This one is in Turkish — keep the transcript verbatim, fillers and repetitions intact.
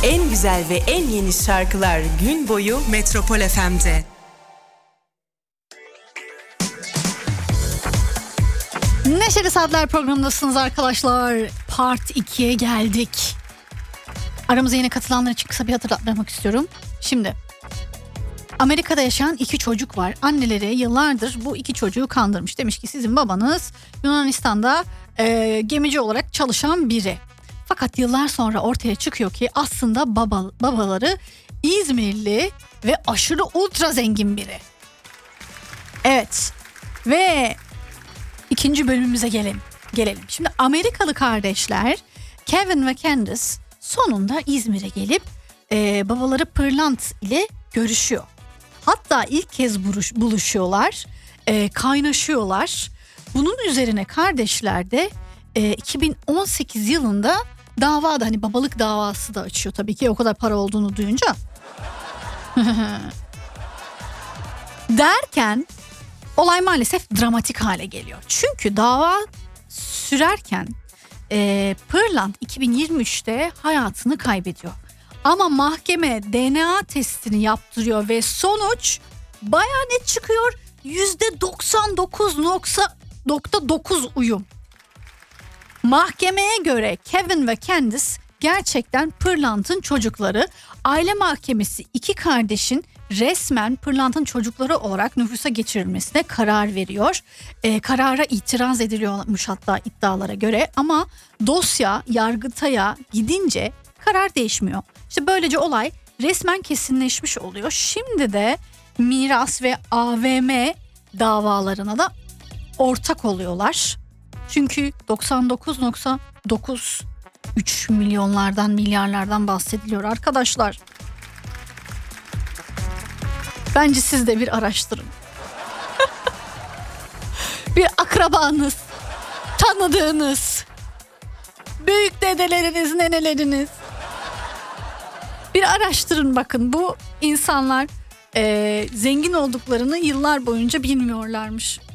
En güzel ve en yeni şarkılar gün boyu Metropol F M'de. Neşeli Saatler programındasınız arkadaşlar. Part ikiye geldik. Aramıza yeni katılanlar için kısa bir hatırlatmak istiyorum. Şimdi Amerika'da yaşayan iki çocuk var. Anneleri yıllardır bu iki çocuğu kandırmış. Demiş ki sizin babanız Yunanistan'da e, gemici olarak çalışan biri. Fakat yıllar sonra ortaya çıkıyor ki aslında baba, babaları İzmirli ve aşırı ultra zengin biri. Evet ve ikinci bölümümüze gelelim. gelelim. Şimdi Amerikalı kardeşler Kevin ve Candice sonunda İzmir'e gelip e, babaları Pırlant ile görüşüyor. Hatta ilk kez buluş, buluşuyorlar, e, kaynaşıyorlar. Bunun üzerine kardeşler de e, iki bin on sekiz yılında davada, hani babalık davası da açıyor tabii ki o kadar para olduğunu duyunca. Derken olay maalesef dramatik hale geliyor. Çünkü dava sürerken e, Pırlant iki bin yirmi üçte hayatını kaybediyor. Ama mahkeme D N A testini yaptırıyor ve sonuç bayağı net çıkıyor. yüzde doksan dokuz nokta dokuz uyum. Mahkemeye göre Kevin ve Candice gerçekten Pırlant'ın çocukları. Aile mahkemesi iki kardeşin resmen Pırlant'ın çocukları olarak nüfusa geçirilmesine karar veriyor. Ee, karara itiraz ediliyormuş hatta iddialara göre, ama dosya Yargıtay'a gidince karar değişmiyor. İşte böylece olay resmen kesinleşmiş oluyor. Şimdi de miras ve A V M davalarına da ortak oluyorlar. Çünkü doksan dokuz nokta dokuz üç milyonlardan, milyarlardan bahsediliyor arkadaşlar. Bence siz de bir araştırın. Bir akrabanız, tanıdığınız, büyük dedeleriniz, neneleriniz. Bir araştırın bakın, bu insanlar e, zengin olduklarını yıllar boyunca bilmiyorlarmış.